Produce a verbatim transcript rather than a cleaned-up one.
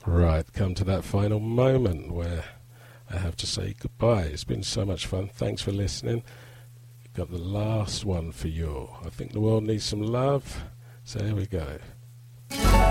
Right, come to that final moment where I have to say goodbye. It's been so much fun. Thanks for listening. Got the last one for you. I think the world needs some love. So here we go.